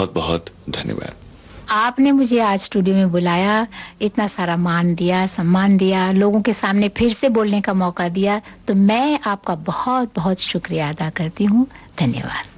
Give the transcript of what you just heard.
बहुत बहुत धन्यवाद। आपने मुझे आज स्टूडियो में बुलाया, इतना सारा मान दिया, सम्मान दिया, लोगों के सामने फिर से बोलने का मौका दिया, तो मैं आपका बहुत बहुत शुक्रिया अदा करती हूँ। धन्यवाद।